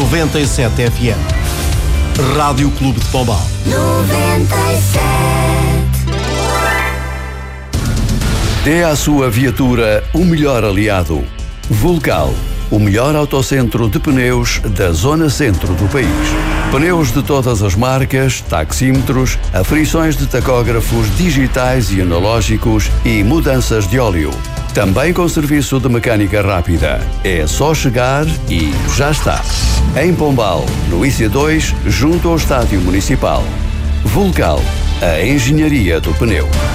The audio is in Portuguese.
97 FM. Rádio Clube de Pombal. 97. Dê à sua viatura o melhor aliado. Vulcal, o melhor autocentro de pneus da zona centro do país. Pneus de todas as marcas, taxímetros, aferições de tacógrafos digitais e analógicos e mudanças de óleo. Também com serviço de mecânica rápida. É só chegar e já está. Em Pombal, no IC2, junto ao Estádio Municipal. Vulcal, a engenharia do pneu.